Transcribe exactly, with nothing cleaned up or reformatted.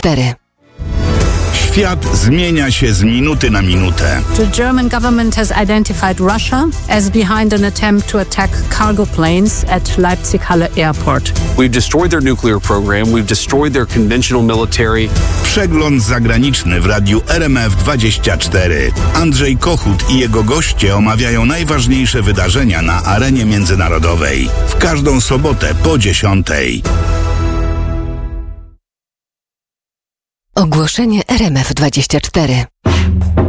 cztery. Świat zmienia się z minuty na minutę. The German government has identified Russia as behind an attempt to attack cargo planes at Leipzig-Halle Airport. We've destroyed their nuclear program. We've destroyed their conventional military. Przegląd zagraniczny w radiu R M F dwadzieścia cztery. Andrzej Kochut i jego goście omawiają najważniejsze wydarzenia na arenie międzynarodowej. W każdą sobotę po dziesiątej. Ogłoszenie R M F dwadzieścia cztery.